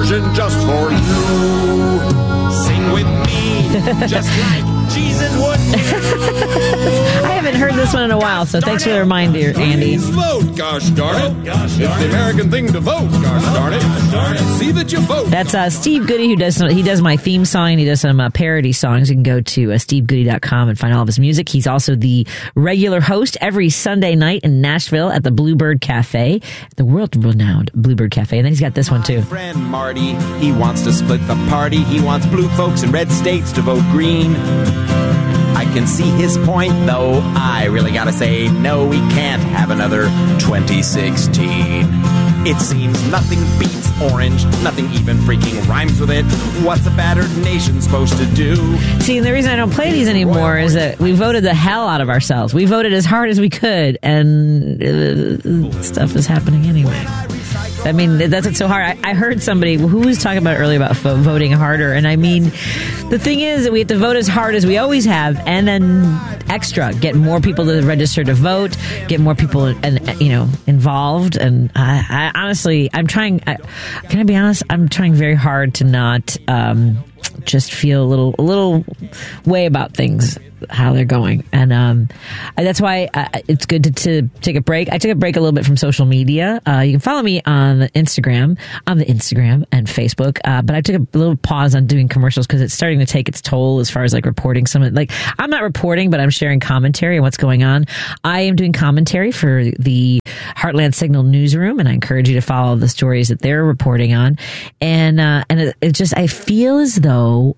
version just for you. Sing with me, just like Jesus would. I haven't heard this one in a while, so thanks for the reminder, Andy. Vote, gosh darn it. It's the American thing to vote, gosh darn it. See that you vote. That's Steve Goody, who does my theme song. He does some parody songs. You can go to stevegoody.com and find all of his music. He's also the regular host every Sunday night in Nashville at the Bluebird Cafe, the world-renowned Bluebird Cafe. And then he's got this one, too. My friend Marty, he wants to split the party. He wants blue folks in red states to vote green. I can see his point, though I really gotta say, no, we can't have another 2016. It seems nothing beats orange, nothing even freaking rhymes with it. What's a battered nation supposed to do? See, the reason I don't play these anymore is that we voted the hell out of ourselves. We voted as hard as we could, and stuff is happening anyway. I mean, that's what's so hard. I heard somebody who was talking about earlier about voting harder. And I mean, the thing is that we have to vote as hard as we always have, and then extra, get more people to register to vote, get more people involved. And I honestly, I'm trying, can I be honest? I'm trying very hard to not just feel a little way about things, how they're going. And that's why it's good to take a break. I took a break a little bit from social media. You can follow me on the Instagram and Facebook. But I took a little pause on doing commercials because it's starting to take its toll as far as like reporting some of it. Like, I'm not reporting, but I'm sharing commentary on what's going on. I am doing commentary for the Heartland Signal newsroom, and I encourage you to follow the stories that they're reporting on. And it just, I feel as though,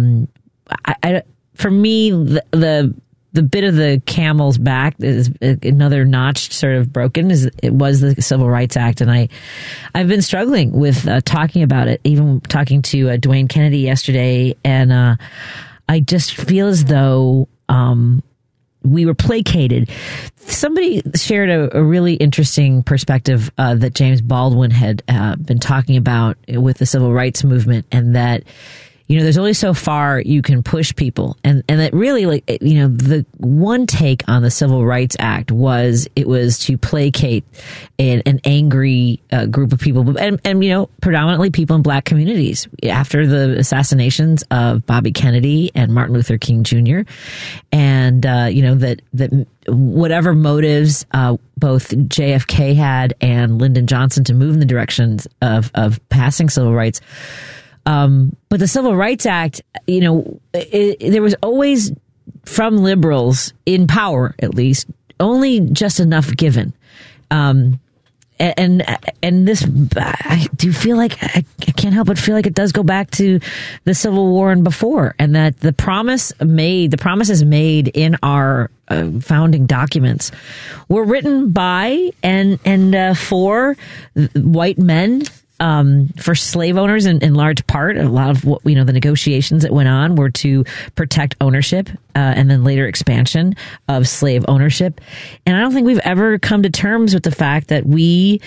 for me, the bit of the camel's back is another notch sort of broken. It was the Civil Rights Act, and I've been struggling with talking about it. Even talking to Dwayne Kennedy yesterday, and I just feel as though we were placated. Somebody shared a really interesting perspective that James Baldwin had been talking about with the civil rights movement, and that, there's only so far you can push people. And that really, the one take on the Civil Rights Act was to placate an angry group of people, and predominantly people in black communities after the assassinations of Bobby Kennedy and Martin Luther King Jr. And, that whatever motives both JFK had and Lyndon Johnson to move in the directions of passing civil rights. But the Civil Rights Act, there was always, from liberals in power, at least, only just enough given. And this, I do feel like, I can't help but feel like it does go back to the Civil War and before, and that the promises made in our founding documents were written by and for white men, for slave owners in large part. A lot of what, the negotiations that went on were to protect ownership, and then later expansion of slave ownership. And I don't think we've ever come to terms with the fact that we,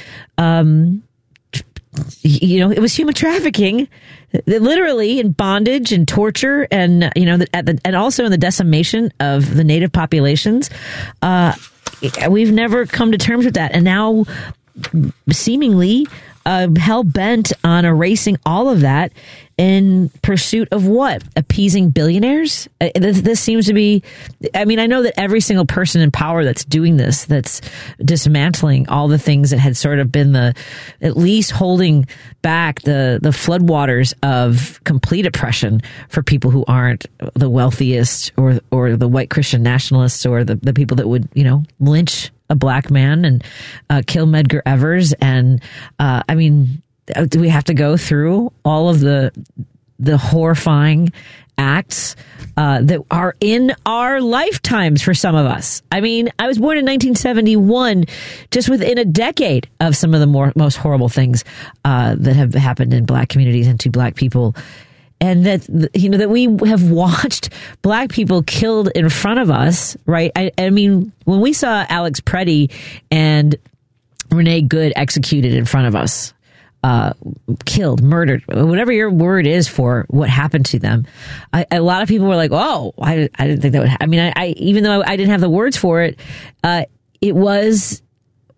it was human trafficking, literally, in bondage and torture, and, and also in the decimation of the native populations. We've never come to terms with that. And now, seemingly, hell bent on erasing all of that in pursuit of what? Appeasing billionaires? This seems to be, I know that every single person in power that's doing this, that's dismantling all the things that had sort of been at least holding back the floodwaters of complete oppression for people who aren't the wealthiest or the white Christian nationalists or the people that would, lynch a black man and kill Medgar Evers. And do we have to go through all of the horrifying acts that are in our lifetimes for some of us? I was born in 1971, just within a decade of some of the most horrible things that have happened in black communities and to black people. And that, that we have watched black people killed in front of us, right? When we saw Alex Preddy and Renee Good executed in front of us, killed, murdered, whatever your word is for what happened to them, a lot of people were like, oh, I didn't think that would happen. Even though I didn't have the words for it, it was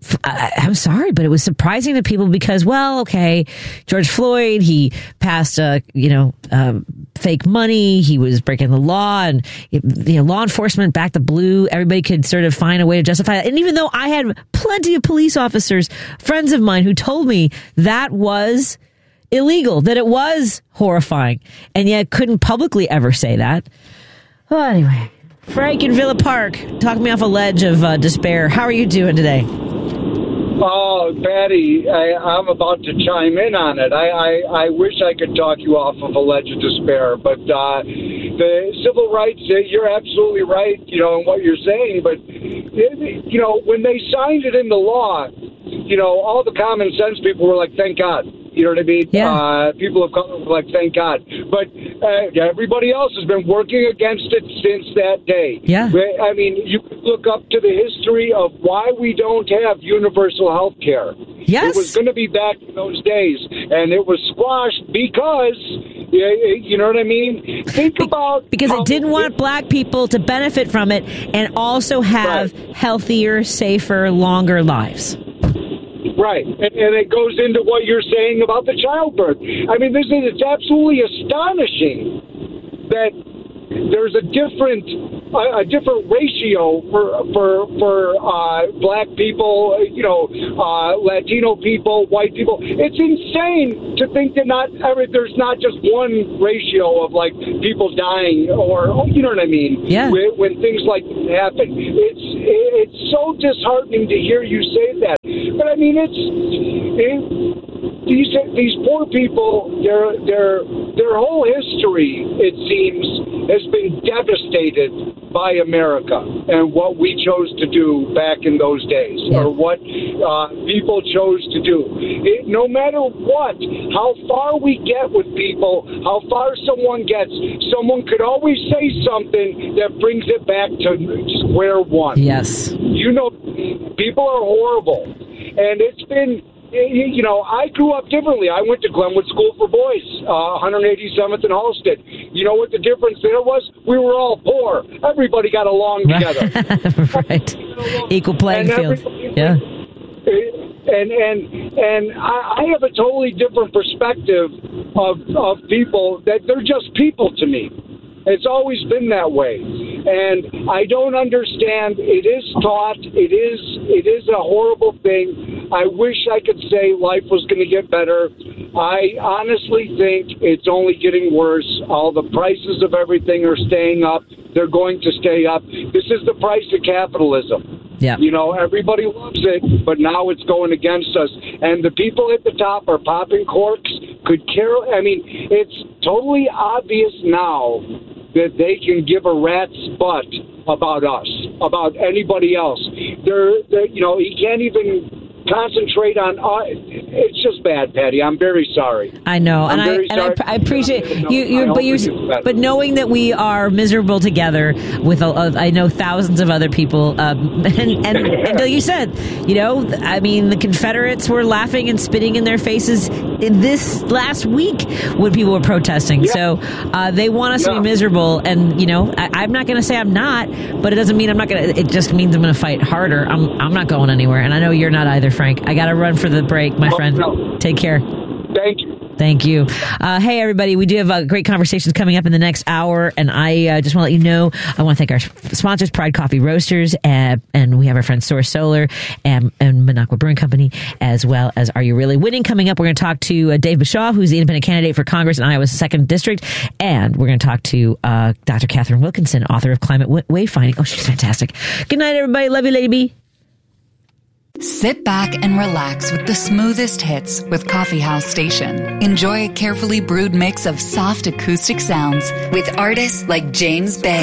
I'm sorry, but it was surprising to people because, well, okay, George Floyd, he passed fake money. He was breaking the law, and law enforcement backed the blue. Everybody could sort of find a way to justify that. And even though I had plenty of police officers, friends of mine, who told me that was illegal, that it was horrifying, and yet couldn't publicly ever say that. Well, anyway, Frank in Villa Park, talking me off a ledge of despair. How are you doing today? Oh, Patty, I'm about to chime in on it. I wish I could talk you off of a ledge of despair, but the civil rights, you're absolutely right, in what you're saying, but, when they signed it into law, all the common sense people were like, thank God. You know what I mean? Yeah. People of color were like, thank God. But everybody else has been working against it since that day. Yeah. I mean, you could look up to the history of why we don't have universal health care. Yes. It was going to be back in those days, and it was squashed because, you know what I mean? Think about... Because it didn't want black people to benefit from it and also have healthier, safer, longer lives. Right, and it goes into what you're saying about the childbirth. I mean, it's absolutely astonishing that there's a different ratio for black people, Latino people, white people. It's insane to think that there's not just one ratio of like people dying, or you know what I mean? Yeah. When things like this happen, it's so disheartening to hear you say that. But I mean, these poor people, their whole history, it seems, has been devastated by America and what we chose to do back in those days, or what people chose to do. No matter what, how far we get with people, how far someone gets, someone could always say something that brings it back to square one. Yes. People are horrible. And it's been... I grew up differently. I went to Glenwood School for Boys, 187th and Halsted. You know what the difference there was? We were all poor. Everybody got along together. Right. Equal playing field. Yeah. And I have a totally different perspective of people, that they're just people to me. It's always been that way. And I don't understand. It is taught. It is a horrible thing. I wish I could say life was going to get better. I honestly think it's only getting worse. All the prices of everything are staying up. They're going to stay up. This is the price of capitalism. Yeah. Everybody loves it, but now it's going against us. And the people at the top are popping corks. It's totally obvious now that they can give a rat's butt about us, about anybody else. He can't even concentrate on. It's just bad, Patty. I'm very sorry. I know, and I appreciate you. But knowing that we are miserable together with, I know, thousands of other people, and until you said, the Confederates were laughing and spitting in their faces in this last week when people were protesting. Yeah. So they want us to be miserable, and I'm not going to say I'm not, but it doesn't mean I'm not going to. It just means I'm going to fight harder. I'm not going anywhere, and I know you're not either, Frank. I got to run for the break, my friend. No. Take care. Thank you. Thank you. Hey, everybody, we do have great conversations coming up in the next hour, and I just want to let you know, I want to thank our sponsors, Pride Coffee Roasters, and we have our friend Source Solar and Minocqua Brewing Company, as well as Are You Really Winning? Coming up, we're going to talk to Dave Bischoff, who's the independent candidate for Congress in Iowa's 2nd District, and we're going to talk to Dr. Catherine Wilkinson, author of Climate Wayfinding. Oh, she's fantastic. Good night, everybody. Love you, Lady B. Sit back and relax with the smoothest hits with Coffee House Station. Enjoy a carefully brewed mix of soft acoustic sounds with artists like James Bay,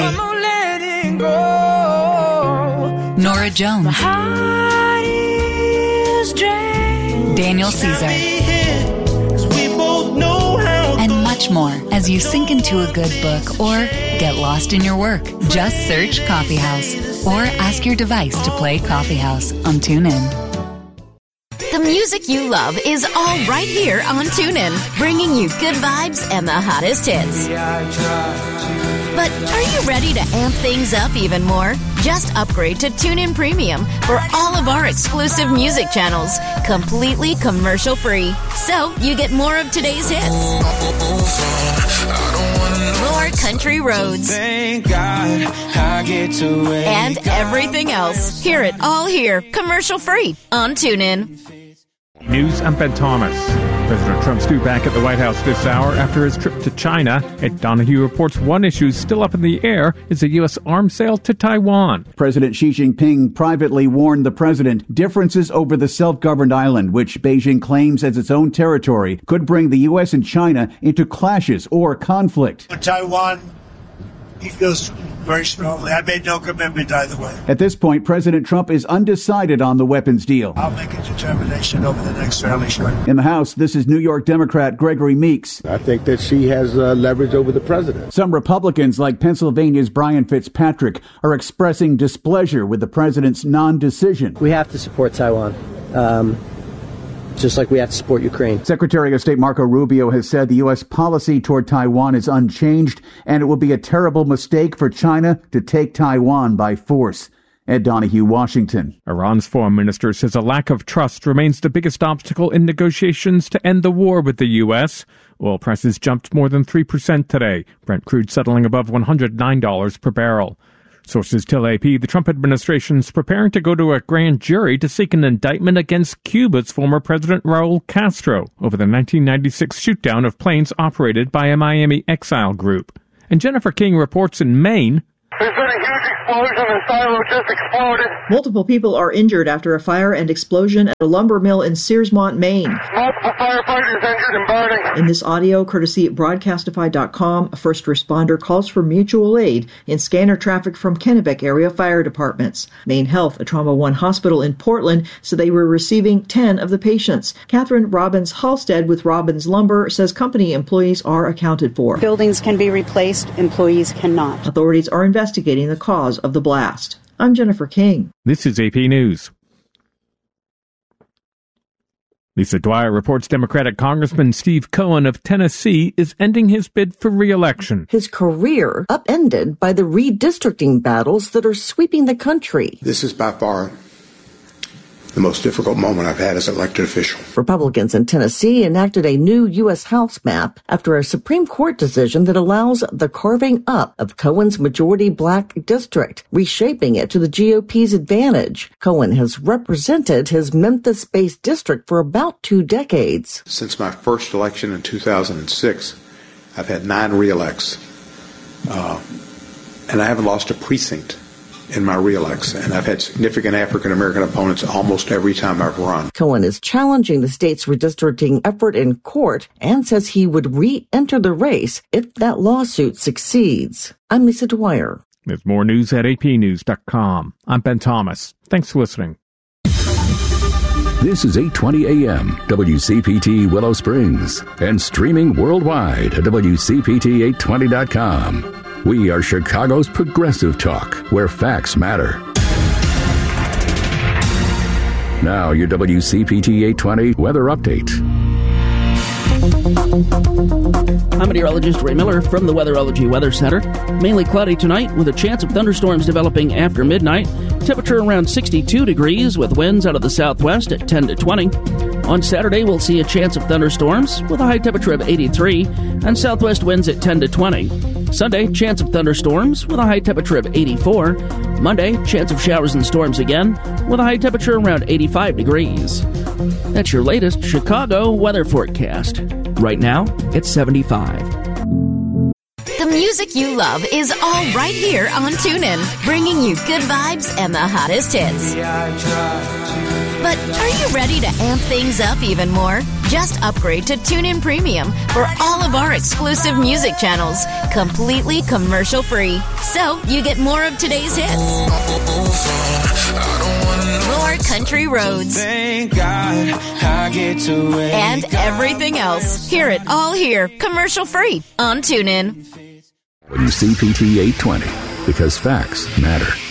Nora Jones, Daniel Caesar, and much more as you sink into a good book or get lost in your work. Just search Coffee House or ask your device to play Coffee House on TuneIn. The music you love is all right here on TuneIn, bringing you good vibes and the hottest hits. But are you ready to amp things up even more? Just upgrade to TuneIn Premium for all of our exclusive music channels, completely commercial-free. So you get more of today's hits, more country roads, Thank God I get to wake and everything else. Hear it all here, commercial-free on TuneIn. News, I'm Ben Thomas. President Trump's due back at the White House this hour after his trip to China. Ed Donahue reports one issue still up in the air is a U.S. arms sale to Taiwan. President Xi Jinping privately warned the president differences over the self-governed island, which Beijing claims as its own territory, could bring the U.S. and China into clashes or conflict. Taiwan, he feels very strongly. I made no commitment either way. At this point, President Trump is undecided on the weapons deal. I'll make a determination over the next fairly short. In the House, this is New York Democrat Gregory Meeks. I think that she has leverage over the president. Some Republicans, like Pennsylvania's Brian Fitzpatrick, are expressing displeasure with the president's non-decision. We have to support Taiwan. Just like we have to support Ukraine. Secretary of State Marco Rubio has said the U.S. policy toward Taiwan is unchanged, and it will be a terrible mistake for China to take Taiwan by force. Ed Donahue, Washington. Iran's foreign minister says a lack of trust remains the biggest obstacle in negotiations to end the war with the U.S. Oil prices jumped more than 3% today, Brent crude settling above $109 per barrel. Sources tell AP the Trump administration's preparing to go to a grand jury to seek an indictment against Cuba's former president Raul Castro over the 1996 shootdown of planes operated by a Miami exile group. And Jennifer King reports in Maine. There's been a huge explosion. The silo just exploded. Multiple people are injured after a fire and explosion at a lumber mill in Searsmont, Maine. Multiple firefighters injured and burning. In this audio, courtesy Broadcastify.com, a first responder calls for mutual aid in scanner traffic from Kennebec area fire departments. Maine Health, a Trauma One hospital in Portland, said they were receiving 10 of the patients. Catherine Robbins Halstead with Robbins Lumber says company employees are accounted for. Buildings can be replaced, employees cannot. Authorities are investigating the cause of the blast. I'm Jennifer King. This is AP News. Lisa Dwyer reports Democratic Congressman Steve Cohen of Tennessee is ending his bid for re-election. His career upended by the redistricting battles that are sweeping the country. This is by far the most difficult moment I've had as elected official. Republicans in Tennessee enacted a new U.S. House map after a Supreme Court decision that allows the carving up of Cohen's majority black district, reshaping it to the GOP's advantage. Cohen has represented his Memphis-based district for about 2 decades. Since my first election in 2006, I've had 9 re-elects, and I haven't lost a precinct in my re-elects, and I've had significant African-American opponents almost every time I've run. Cohen is challenging the state's redistricting effort in court and says he would re-enter the race if that lawsuit succeeds. I'm Lisa Dwyer. There's more news at apnews.com. I'm Ben Thomas. Thanks for listening. This is 8:20 a.m. WCPT Willow Springs and streaming worldwide at WCPT820.com. We are Chicago's progressive talk, where facts matter. Now, your WCPT 820 weather update. I'm meteorologist Ray Miller from the Weatherology Weather Center. Mainly cloudy tonight with a chance of thunderstorms developing after midnight. Temperature around 62 degrees with winds out of the southwest at 10 to 20. On Saturday, we'll see a chance of thunderstorms with a high temperature of 83 and southwest winds at 10 to 20. Sunday, chance of thunderstorms with a high temperature of 84. Monday, chance of showers and storms again with a high temperature around 85 degrees. That's your latest Chicago weather forecast. Right now, it's 75. The music you love is all right here on TuneIn, bringing you good vibes and the hottest hits. But are you ready to amp things up even more? Just upgrade to TuneIn Premium for all of our exclusive music channels, completely commercial-free. So you get more of today's hits, more country roads, Thank God I get to wake and everything else. Hear it all here, commercial-free on TuneIn. WCPT 820, because facts matter.